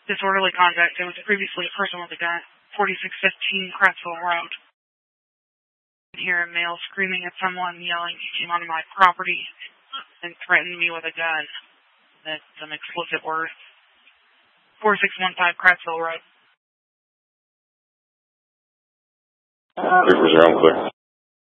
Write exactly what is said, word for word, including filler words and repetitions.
Disorderly conduct. There was previously a person with a gun. forty-six fifteen Cratsville Road. I hear a male screaming at someone, yelling, he came onto my property and threatened me with a gun. That's an explicit word. forty-six fifteen Cratsville Road. Three four zero, clear.